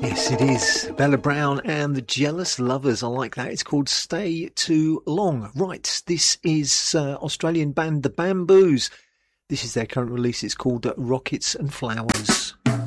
Yes, it is. Bella Brown and the Jealous Lovers. I like that. It's called Stay Too Long. Right, this is Australian band The Bamboos. This is their current release. It's called Rockets and Flowers.